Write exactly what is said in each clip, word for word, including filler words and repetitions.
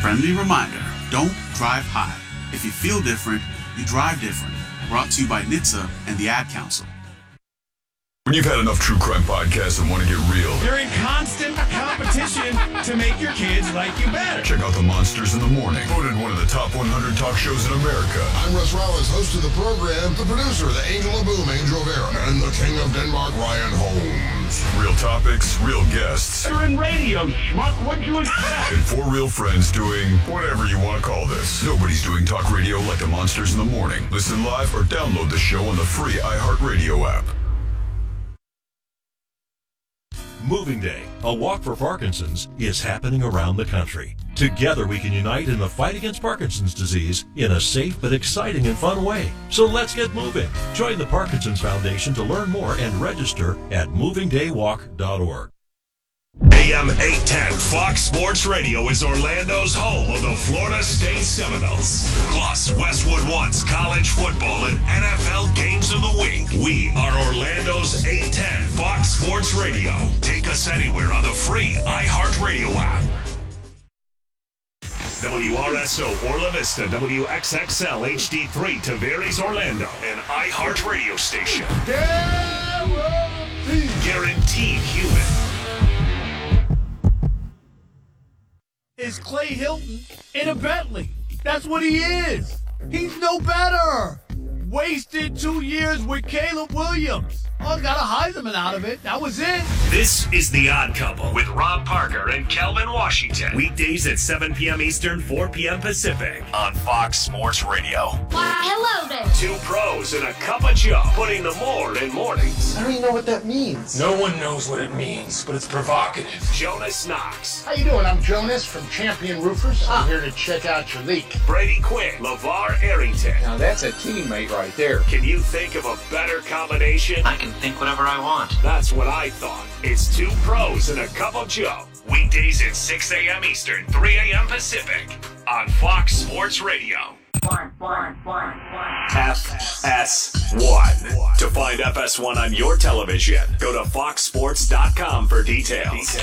Friendly reminder, don't drive high. If you feel different, you drive different. Brought to you by N H T S A and the Ad Council. When you've had enough true crime podcasts and want to get real, you're in constant competition to make your kids like you better. Check out The Monsters in the Morning, voted one of the top one hundred talk shows in America. I'm Russ Rollins, host of the program, the producer, the angel of boom, Angel Vera, and the king of Denmark, Ryan Holmes. Real topics, real guests. You're in radio, schmuck. What'd you expect? And four real friends doing whatever you want to call this. Nobody's doing talk radio like The Monsters in the Morning. Listen live or download the show on the free iHeartRadio app. Moving Day, a walk for Parkinson's, is happening around the country. Together we can unite in the fight against Parkinson's disease in a safe but exciting and fun way. So let's get moving. Join the Parkinson's Foundation to learn more and register at moving day walk dot org. A M eight ten Fox Sports Radio is Orlando's home of the Florida State Seminoles. Plus, Westwood One's college football and N F L games of the week. We are Orlando's eight ten Fox Sports Radio. Take us anywhere on the free iHeartRadio app. W R S O Orla Vista, W X X L H D three Tavares Orlando, an iHeartRadio station. Guaranteed, Guaranteed human. Is Clay Hilton in a Bentley. That's what he is. He's no better. Wasted two years with Caleb Williams. Oh, got a Heisman out of it. That was it. This is The Odd Couple with Rob Parker and Kelvin Washington. Weekdays at seven p.m. Eastern, four p.m. Pacific on Fox Sports Radio. Why, hello there. Two pros and a cup of Joe, putting the more in mornings. I don't even know what that means. No one knows what it means, but it's provocative. Jonas Knox. How you doing? I'm Jonas from Champion Roofers. I'm here to check out your leak. Brady Quinn. LeVar Arrington. Now that's a teammate right there. Can you think of a better combination? I can think whatever I want. That's what I thought. It's two pros and a cup of Joe. Weekdays at six a.m. Eastern, three a.m. Pacific on Fox Sports Radio. One, one, one, one. F S one. To find F S one on your television, go to fox sports dot com for details.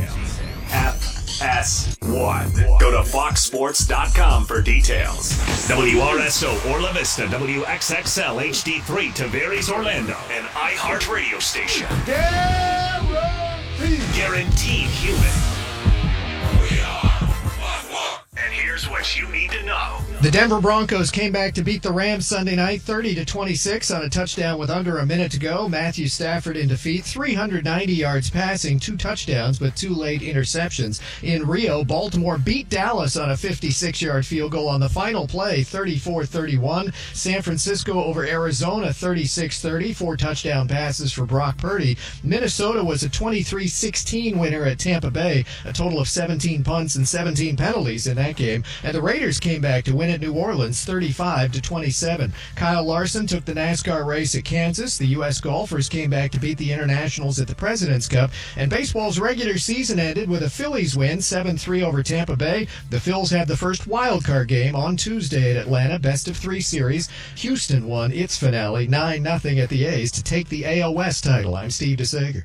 F S one. Go to fox sports dot com for details. W R S O Orla Vista, W X X L H D three Tavares Orlando, an iHeartRadio station. Guaranteed, Guaranteed human. We are one, one. And here's what you need to know. The Denver Broncos came back to beat the Rams Sunday night thirty to twenty-six on a touchdown with under a minute to go. Matthew Stafford in defeat, three hundred ninety yards passing, two touchdowns, but two late interceptions. In Rio, Baltimore beat Dallas on a fifty-six-yard field goal on the final play, thirty-four thirty-one. San Francisco over Arizona, thirty-six thirty, four touchdown passes for Brock Purdy. Minnesota was a twenty-three sixteen winner at Tampa Bay, a total of seventeen punts and seventeen penalties in that game. And the Raiders came back to win at New Orleans, thirty-five to twenty-seven. Kyle Larson took the NASCAR race at Kansas. The U S golfers came back to beat the Internationals at the President's Cup. And baseball's regular season ended with a Phillies win, seven three over Tampa Bay. The Phils have the first wild card game on Tuesday at Atlanta, best of three series. Houston won its finale, nine nothing at the A's to take the A L West title. I'm Steve DeSager.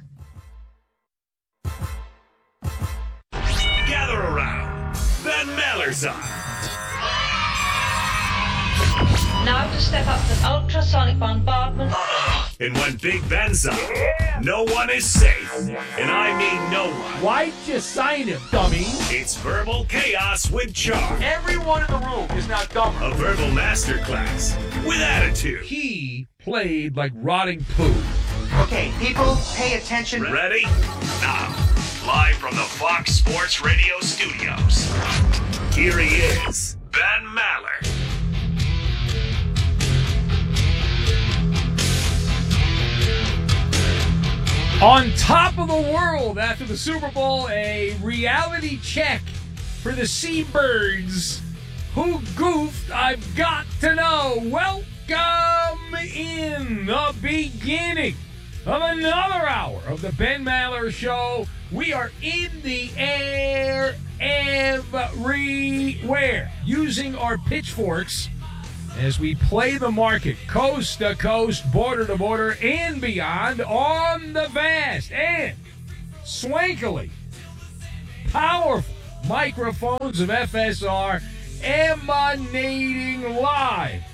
Gather around. Ben Maller's on. Now to step up to ultrasonic bombardment. And when Big Ben's on, no one is safe. And I mean no one. Why'd you sign him, dummy? It's Verbal Chaos with Charm. Everyone in the room is now dumber. A verbal masterclass with attitude. He played like rotting poo. Okay, people, pay attention. Ready? Now, live from the Fox Sports Radio studios, here he is, Ben Maller. On top of the world after the Super Bowl, a reality check for the Seabirds. Who goofed? I've got to know. Welcome in the beginning of another hour of the Ben Maller Show. We are in the air everywhere using our pitchforks as we play the market coast to coast, border to border, and beyond on the vast and swankily powerful microphones of F S R, emanating live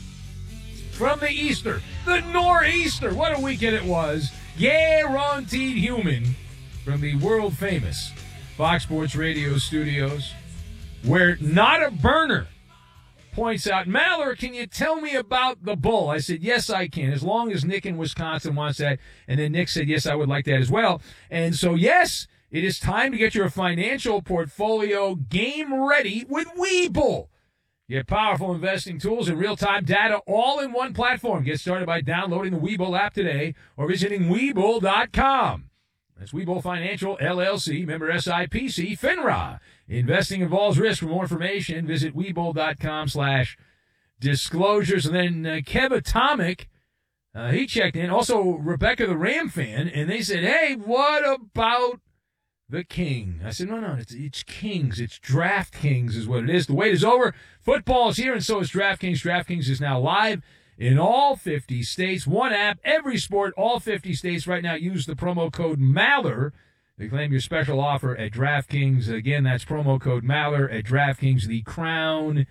from the Easter, the Nor'easter. What a weekend it was. Guaranteed human from the world-famous Fox Sports Radio studios, where Not a Burner points out, Maller, can you tell me about the Bull? I said, yes, I can, as long as Nick in Wisconsin wants that. And then Nick said, yes, I would like that as well. And so, yes, it is time to get your financial portfolio game ready with Webull. Get powerful investing tools and real-time data all in one platform. Get started by downloading the Webull app today or visiting Webull dot com. That's Webull Financial, L L C, member S I P C, FINRA. Investing involves risk. For more information, visit Webull dot com slash disclosures. And then uh, Kev Atomic, uh, he checked in. Also, Rebecca the Ram fan, and they said, hey, what about the King? I said, no, no, it's, it's Kings. It's DraftKings is what it is. The wait is over. Football is here, and so is DraftKings. DraftKings is now live in all fifty states. One app, every sport, all fifty states. Right now, use the promo code Maller to claim your special offer at DraftKings. Again, that's promo code Maller at DraftKings. The crown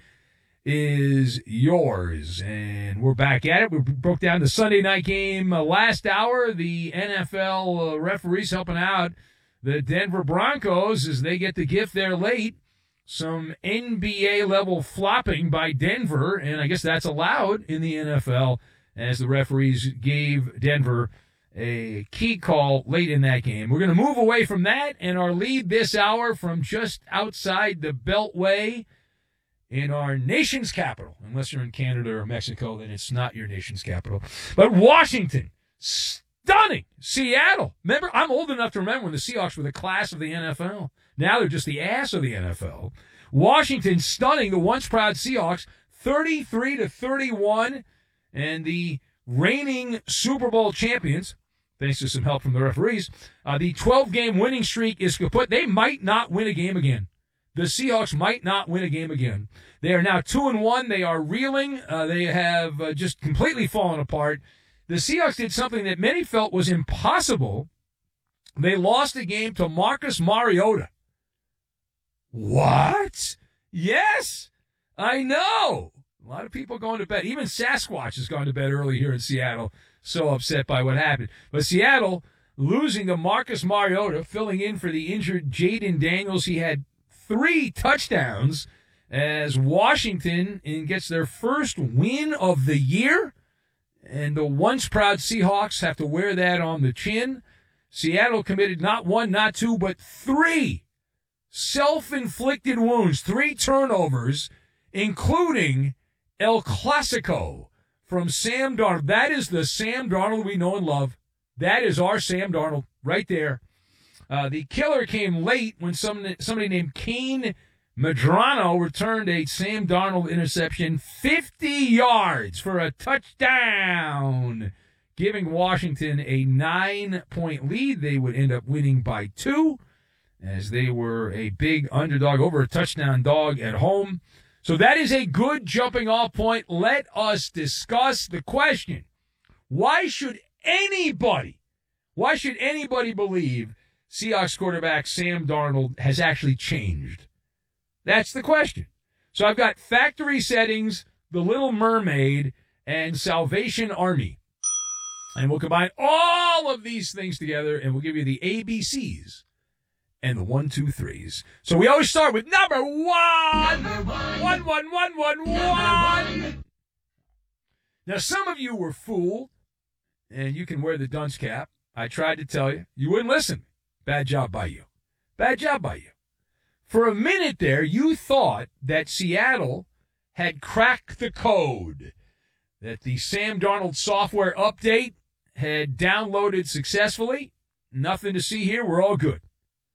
is yours. And we're back at it. We broke down the Sunday night game uh, last hour. The N F L uh, referees helping out the Denver Broncos as they get the gift there late. Some N B A-level flopping by Denver, and I guess that's allowed in the N F L as the referees gave Denver a key call late in that game. We're going to move away from that and our lead this hour from just outside the Beltway in our nation's capital. Unless you're in Canada or Mexico, then it's not your nation's capital. But Washington, stunning. Seattle. Remember, I'm old enough to remember when the Seahawks were the class of the N F L. Now they're just the ass of the N F L. Washington stunning the once proud Seahawks, thirty-three to thirty-one, and the reigning Super Bowl champions, thanks to some help from the referees, uh, the twelve-game winning streak is kaput. They might not win a game again. The Seahawks might not win a game again. They are now two and one. They are reeling. Uh, they have uh, just completely fallen apart. The Seahawks did something that many felt was impossible. They lost a game to Marcus Mariota. What? Yes, I know. A lot of people going to bed. Even Sasquatch has gone to bed early here in Seattle, so upset by what happened. But Seattle losing to Marcus Mariota, filling in for the injured Jaden Daniels. He had three touchdowns as Washington gets their first win of the year. And the once proud Seahawks have to wear that on the chin. Seattle committed not one, not two, but three self-inflicted wounds, three turnovers, including El Clasico from Sam Darnold. That is the Sam Darnold we know and love. That is our Sam Darnold right there. Uh, the killer came late when some, somebody named Kane Medrano returned a Sam Darnold interception, fifty yards for a touchdown, giving Washington a nine-point lead. They would end up winning by two, as they were a big underdog, over a touchdown dog at home. So that is a good jumping-off point. Let us discuss the question. Why should anybody, why should anybody believe Seahawks quarterback Sam Darnold has actually changed? That's the question. So I've got Factory Settings, The Little Mermaid, and Salvation Army. And we'll combine all of these things together, and we'll give you the A B Cs and the one, two, threes. So we always start with number one. Number one. One, one, one, one, one. one. Now, some of you were fooled, and you can wear the dunce cap. I tried to tell you. You wouldn't listen. Bad job by you. Bad job by you. For a minute there, you thought that Seattle had cracked the code, that the Sam Darnold software update had downloaded successfully. Nothing to see here. We're all good.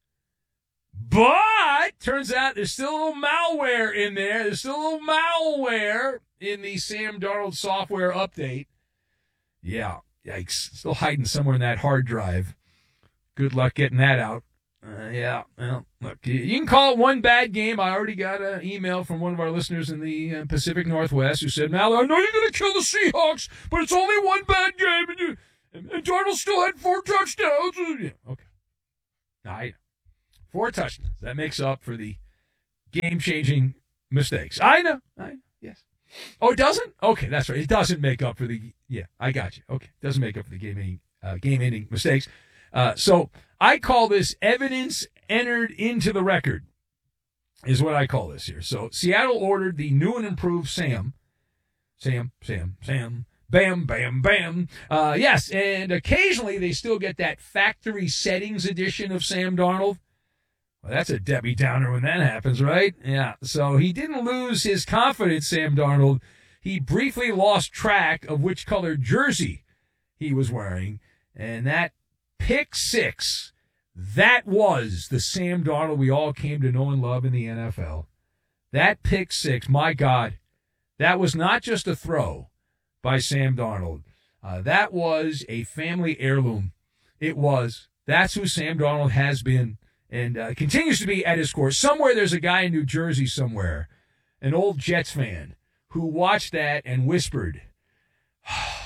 But turns out there's still a little malware in there. There's still a little malware in the Sam Darnold software update. Yeah, yikes. Still hiding somewhere in that hard drive. Good luck getting that out. Uh, yeah, well, look, you can call it one bad game. I already got an email from one of our listeners in the uh, Pacific Northwest who said, Mal, I know you're going to kill the Seahawks, but it's only one bad game, and, you, and, and Darnold still had four touchdowns. Yeah, okay. I Four touchdowns. That makes up for the game-changing mistakes. I know. I know. Yes. Oh, it doesn't? Okay, that's right. It doesn't make up for the – yeah, I got you. Okay, it doesn't make up for the game-ending, uh, game-ending mistakes. Uh, so I call this evidence entered into the record is what I call this here. So Seattle ordered the new and improved Sam. Sam, Sam, Sam. Bam, bam, bam. Uh, yes, and occasionally they still get that factory settings edition of Sam Darnold. Well, that's a Debbie Downer when that happens, right? Yeah, so he didn't lose his confidence, Sam Darnold. He briefly lost track of which color jersey he was wearing, and that pick six, that was the Sam Darnold we all came to know and love in the N F L. That pick six, my God, that was not just a throw by Sam Darnold. Uh, that was a family heirloom. It was. That's who Sam Darnold has been and uh, continues to be at his core. Somewhere there's a guy in New Jersey somewhere, an old Jets fan, who watched that and whispered, oh,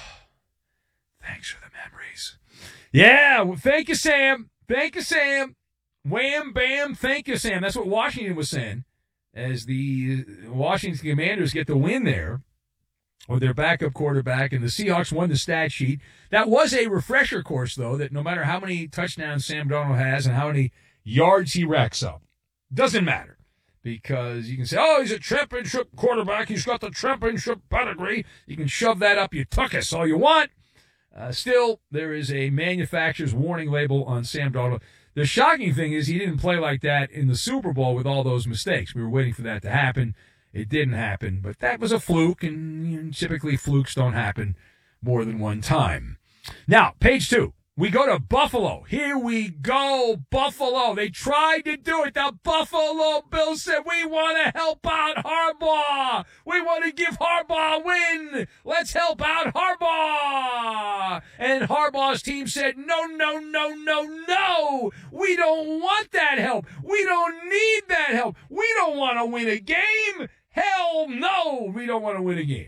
thanks for the memories. Yeah, well, thank you, Sam. Thank you, Sam. Wham, bam, thank you, Sam. That's what Washington was saying as the Washington Commanders get the win there with their backup quarterback, and the Seahawks won the stat sheet. That was a refresher course, though, that no matter how many touchdowns Sam Darnold has and how many yards he racks up, doesn't matter. Because you can say, oh, he's a championship quarterback. He's got the championship pedigree. You can shove that up your tuchus all you want. Uh, still, there is a manufacturer's warning label on Sam Darnold. The shocking thing is he didn't play like that in the Super Bowl with all those mistakes. We were waiting for that to happen. It didn't happen, but that was a fluke, and you know, typically flukes don't happen more than one time. Now, page two. We go to Buffalo. Here we go, Buffalo. They tried to do it. The Buffalo Bills said, we want to help out Harbaugh. We want to give Harbaugh a win. Let's help out Harbaugh. And Harbaugh's team said, no, no, no, no, no. We don't want that help. We don't need that help. We don't want to win a game. Hell no, we don't want to win a game.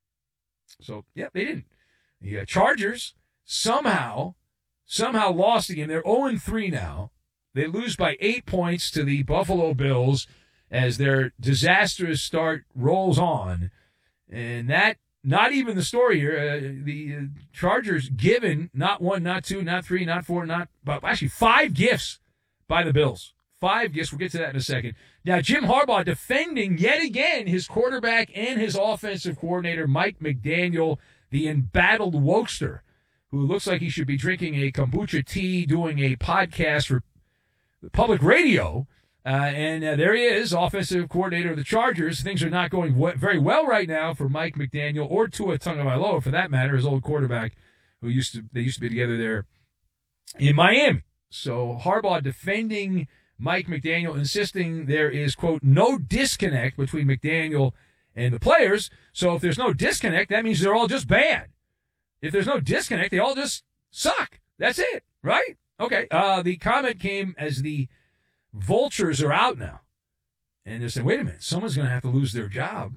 So, yeah, they didn't. The uh, Chargers somehow... Somehow lost again. They're oh and three now. They lose by eight points to the Buffalo Bills as their disastrous start rolls on. And that, not even the story here. Uh, the uh, Chargers given not one, not two, not three, not four, not, but actually five gifts by the Bills. Five gifts. We'll get to that in a second. Now, Jim Harbaugh defending yet again his quarterback and his offensive coordinator, Mike McDaniel, the embattled wokester, who looks like he should be drinking a kombucha tea, doing a podcast for public radio. Uh, and uh, there he is, offensive coordinator of the Chargers. Things are not going w- very well right now for Mike McDaniel or Tua Tagovailoa, for that matter, his old quarterback, who used to they used to be together there in Miami. So Harbaugh defending Mike McDaniel, insisting there is, quote, no disconnect between McDaniel and the players. So if there's no disconnect, that means they're all just bad. If there's no disconnect, they all just suck. That's it, right? Okay. Uh, the comment came as the vultures are out now. And they're saying, wait a minute, someone's going to have to lose their job.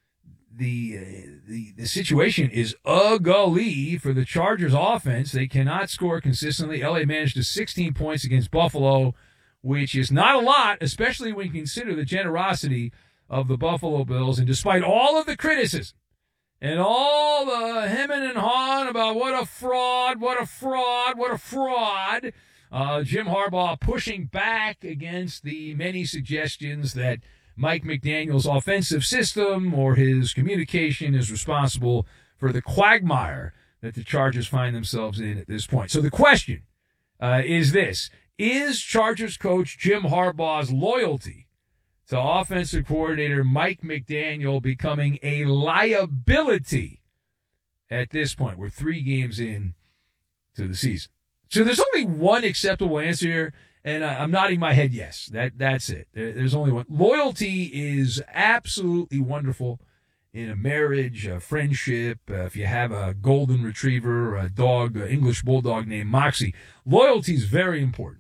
The, uh, the the situation is ugly for the Chargers offense. They cannot score consistently. L A managed to sixteen points against Buffalo, which is not a lot, especially when you consider the generosity of the Buffalo Bills. And despite all of the criticism, and all the hemming and hawing about what a fraud, what a fraud, what a fraud, uh, Jim Harbaugh pushing back against the many suggestions that Mike McDaniel's offensive system or his communication is responsible for the quagmire that the Chargers find themselves in at this point. So the question uh, is this. Is Chargers coach Jim Harbaugh's loyalty to offensive coordinator Mike McDaniel becoming a liability at this point? We're three games in to the season. So there's only one acceptable answer here, and I'm nodding my head yes. That That's it. There's only one. Loyalty is absolutely wonderful in a marriage, a friendship, uh, if you have a golden retriever, a dog, an English bulldog named Moxie. Loyalty is very important.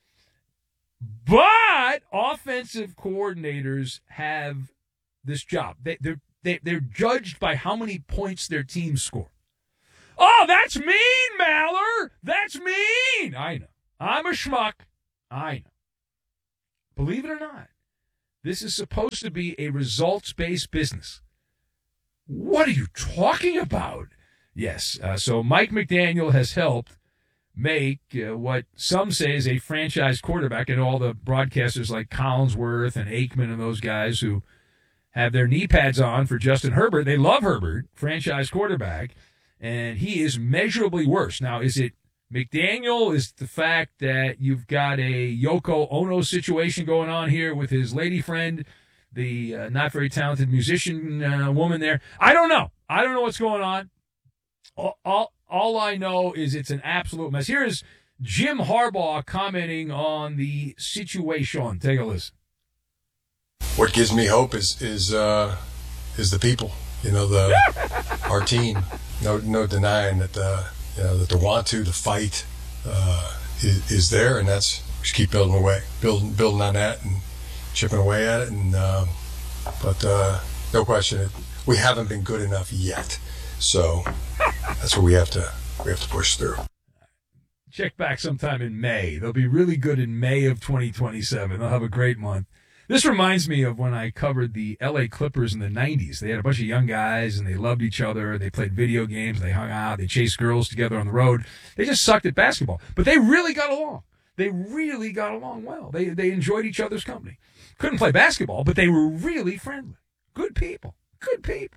But offensive coordinators have this job. They, they're, they, they're judged by how many points their teams score. Oh, that's mean, Maller. That's mean. I know. I'm a schmuck. I know. believe it or not, this is supposed to be a results-based business. What are you talking about? Yes, uh, so Mike McDaniel has helped make uh, what some say is a franchise quarterback, and all the broadcasters like Collinsworth and Aikman and those guys who have their knee pads on for Justin Herbert. They love Herbert, franchise quarterback, and he is measurably worse. Now, is it McDaniel? Is the fact that you've got a Yoko Ono situation going on here with his lady friend, the uh, not very talented musician uh, woman there? I don't know. I don't know what's going on. All, all, all I know is it's an absolute mess. Here is Jim Harbaugh commenting on the situation. Take a listen. What gives me hope is is uh, is the people. You know, the our team. No no denying that the you know that the want to, the fight uh, is, is there, and that's just keep building away, building building on that, and chipping away at it. And um, but uh, no question, we haven't been good enough yet. So that's what we have to we have to push through. Check back sometime in May. They'll be really good in May of twenty twenty-seven. They'll have a great month. This reminds me of when I covered the L A Clippers in the nineties. They had a bunch of young guys, and they loved each other. They played video games. They hung out. They chased girls together on the road. They just sucked at basketball. But they really got along. They really got along well. They they enjoyed each other's company. Couldn't play basketball, but they were really friendly. Good people. Good people.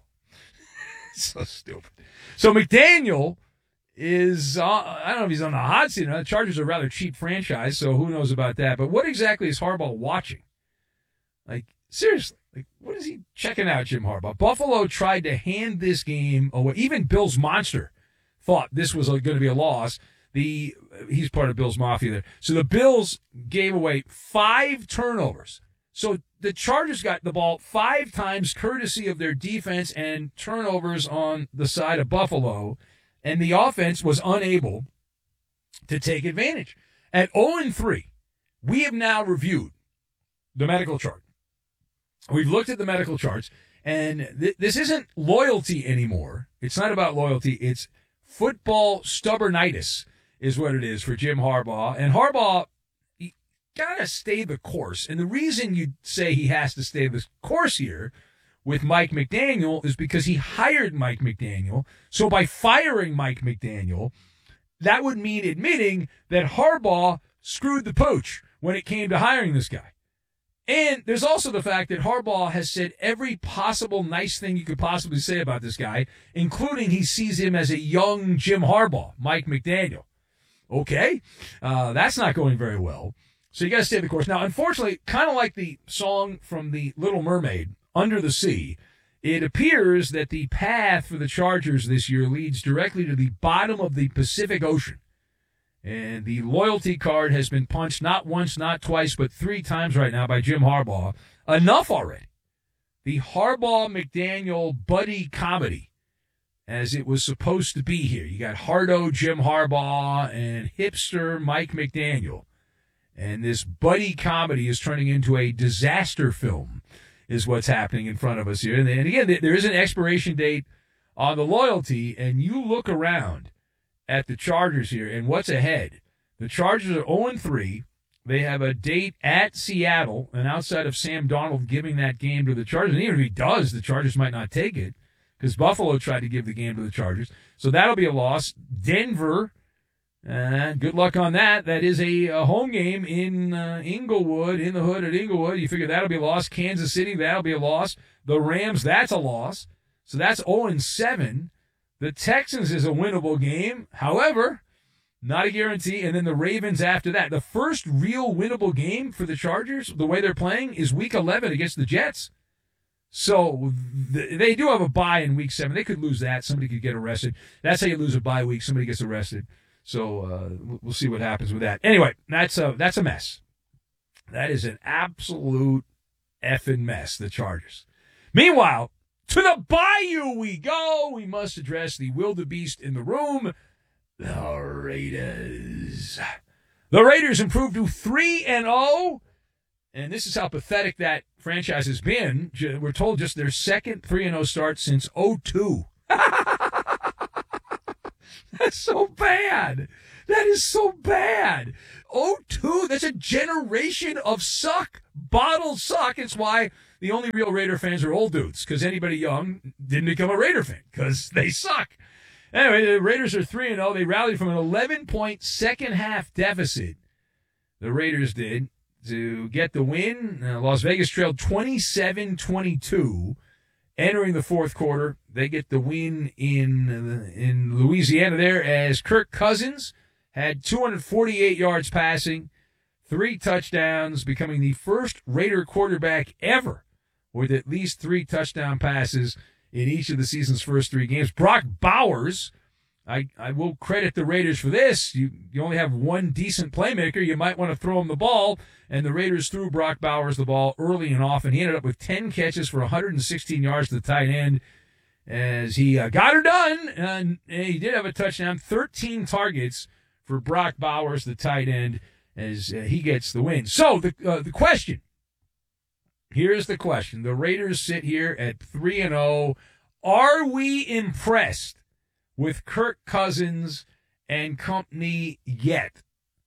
So stupid. So McDaniel is, uh, I don't know if he's on the hot seat. The Chargers are a rather cheap franchise, so who knows about that. But what exactly is Harbaugh watching? Like, seriously, like, what is he checking out, Jim Harbaugh? Buffalo tried to hand this game away. Even Bill's Monster thought this was going to be a loss. The He's part of Bill's Mafia there. So the Bills gave away five turnovers. So the Chargers got the ball five times courtesy of their defense and turnovers on the side of Buffalo, and the offense was unable to take advantage. At oh and three, we have now reviewed the medical chart. We've looked at the medical charts, and th- this isn't loyalty anymore. It's not about loyalty. It's football stubbornitis is what it is for Jim Harbaugh. And Harbaugh, he got to stay the course. And the reason you say he has to stay the course here with Mike McDaniel is because he hired Mike McDaniel. So by firing Mike McDaniel, that would mean admitting that Harbaugh screwed the pooch when it came to hiring this guy. And there's also the fact that Harbaugh has said every possible nice thing you could possibly say about this guy, including he sees him as a young Jim Harbaugh, Mike McDaniel. Okay, uh, that's not going very well. So you got to stay the course. Now, unfortunately, kind of like the song from The Little Mermaid, Under the Sea, it appears that the path for the Chargers this year leads directly to the bottom of the Pacific Ocean. And the loyalty card has been punched not once, not twice, but three times right now by Jim Harbaugh. Enough already. The Harbaugh-McDaniel buddy comedy, as it was supposed to be here. You got Hardo Jim Harbaugh and hipster Mike McDaniel. And this buddy comedy is turning into a disaster film, is what's happening in front of us here. And again, there is an expiration date on the loyalty, and you look around at the Chargers here and what's ahead. The Chargers are oh and three. They have a date at Seattle, and outside of Sam Darnold giving that game to the Chargers, and even if he does, the Chargers might not take it because Buffalo tried to give the game to the Chargers. So that'll be a loss. Denver, uh, good luck on that. That is a, a home game in uh, Inglewood, in the hood at Inglewood. You figure that'll be a loss. Kansas City, that'll be a loss. The Rams, that's a loss. So that's oh and seven. The Texans is a winnable game. However, not a guarantee. And then the Ravens after that. The first real winnable game for the Chargers, the way they're playing, is week eleven against the Jets. So th- they do have a bye in week seven. They could lose that. Somebody could get arrested. That's how you lose a bye week. Somebody gets arrested. So uh, we'll see what happens with that. Anyway, that's a, that's a mess. That is an absolute effing mess, the Chargers. Meanwhile, to the Bayou we go. We must address the wildebeest in the room, the Raiders. The Raiders improved to three and oh, and this is how pathetic that franchise has been. We're told just their second three and oh start since oh two. That's so bad. That is so bad. oh two, that's a generation of suck Bottle suck. It's why the only real Raider fans are old dudes, because anybody young didn't become a Raider fan, because they suck. Anyway, the Raiders are three and oh. They rallied from an eleven-point second-half deficit, the Raiders did, to get the win. Uh, Las Vegas trailed twenty-seven twenty-two. Entering the fourth quarter, they get the win in uh, in Louisiana there, as Kirk Cousins had two hundred forty-eight yards passing, three touchdowns, becoming the first Raider quarterback ever with at least three touchdown passes in each of the season's first three games. Brock Bowers, I, I will credit the Raiders for this. You you only have one decent playmaker. You might want to throw him the ball, and the Raiders threw Brock Bowers the ball early and often. He ended up with ten catches for one hundred sixteen yards to the tight end, as he uh, got her done, and he did have a touchdown. thirteen targets for Brock Bowers, the tight end, as uh, he gets the win. So the uh, the question, here's the question. The Raiders sit here at three and oh. Are we impressed with Kirk Cousins and company yet?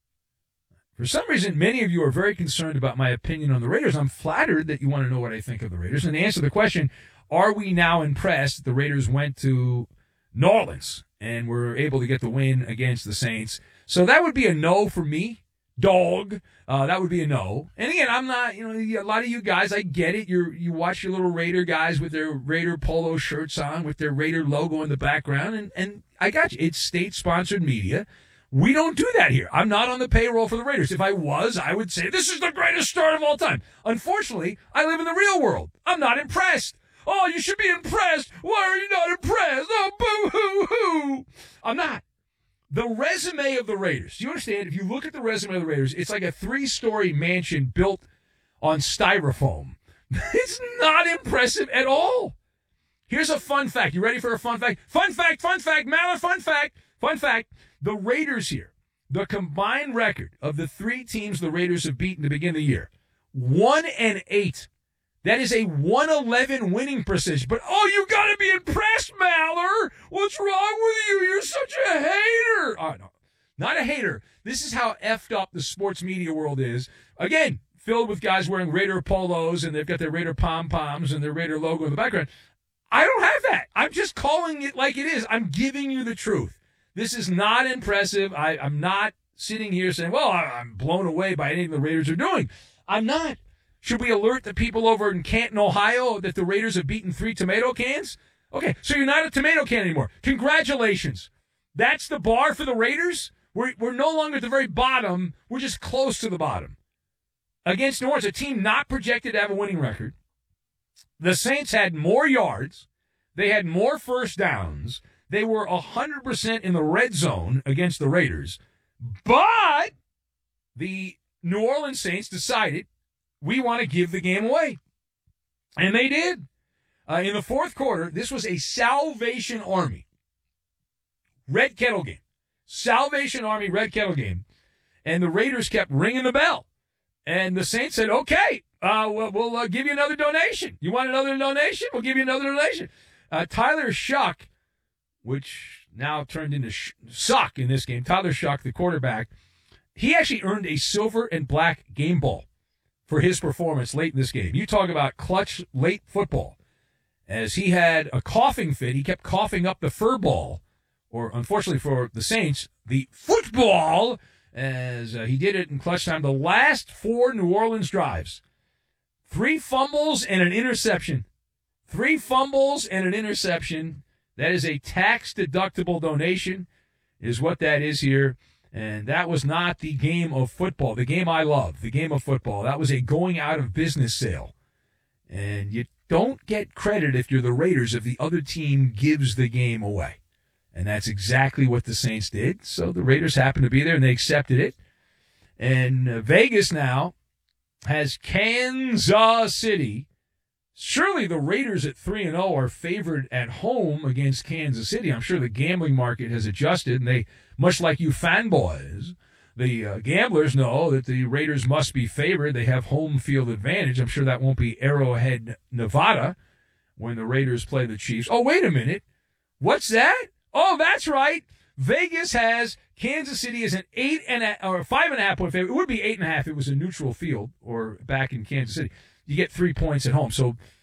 For some reason, many of you are very concerned about my opinion on the Raiders. I'm flattered that you want to know what I think of the Raiders. And to answer the question, are we now impressed? The Raiders went to New Orleans and were able to get the win against the Saints. So that would be a no for me, dog. Uh, that would be a no. And again, I'm not, you know, a lot of you guys, I get it. You you watch your little Raider guys with their Raider polo shirts on, with their Raider logo in the background, and, and I got you. It's state-sponsored media. We don't do that here. I'm not on the payroll for the Raiders. If I was, I would say this is the greatest start of all time. Unfortunately, I live in the real world. I'm not impressed. Oh, you should be impressed. Why are you not impressed? Oh, boo-hoo-hoo. I'm not. The resume of the Raiders, do you understand? If you look at the resume of the Raiders, it's like a three-story mansion built on styrofoam. It's not impressive at all. Here's a fun fact. You ready for a fun fact? Fun fact, fun fact, Mallard, fun fact, fun fact. The Raiders here, the combined record of the three teams the Raiders have beaten to begin the year, one and eight. That is a one eleven winning percentage. But, oh, you got to be impressed, Maller. What's wrong with you? You're such a hater. Oh, no, not a hater. This is how effed up the sports media world is. Again, filled with guys wearing Raider polos, and they've got their Raider pom-poms and their Raider logo in the background. I don't have that. I'm just calling it like it is. I'm giving you the truth. This is not impressive. I, I'm not sitting here saying, well, I, I'm blown away by anything the Raiders are doing. I'm not. Should we alert the people over in Canton, Ohio, that the Raiders have beaten three tomato cans? Okay, so you're not a tomato can anymore. Congratulations. That's the bar for the Raiders? We're, we're no longer at the very bottom. We're just close to the bottom. Against New Orleans, a team not projected to have a winning record. The Saints had more yards. They had more first downs. They were one hundred percent in the red zone against the Raiders. But the New Orleans Saints decided, we want to give the game away. And they did. Uh, in the fourth quarter, this was a Salvation Army Red Kettle game. Salvation Army Red Kettle game. And the Raiders kept ringing the bell. And the Saints said, okay, uh, we'll, we'll uh, give you another donation. You want another donation? We'll give you another donation. Uh, Tyler Shuck, which now turned into sh- Suck in this game, Tyler Shuck, the quarterback, he actually earned a silver and black game ball for his performance late in this game. You talk about clutch late football. As he had a coughing fit, he kept coughing up the fur ball, or unfortunately for the Saints, the football, as uh, he did it in clutch time. The last four New Orleans drives, three fumbles and an interception. Three fumbles and an interception. That is a tax-deductible donation, is what that is here. And that was not the game of football, the game I love, the game of football. That was a going-out-of-business sale. And you don't get credit if you're the Raiders if the other team gives the game away. And that's exactly what the Saints did. So the Raiders happened to be there, and they accepted it. And uh, Vegas now has Kansas City. Surely the Raiders at three and oh are favored at home against Kansas City. I'm sure the gambling market has adjusted, and they, much like you fanboys, the uh, gamblers know that the Raiders must be favored. They have home field advantage. I'm sure that won't be Arrowhead, Nevada, when the Raiders play the Chiefs. Oh, wait a minute. What's that? Oh, that's right. Vegas has Kansas City as an eight and a, or five and a half point favorite. It would be eight and a half if it was a neutral field or back in Kansas City. You get three points at home. So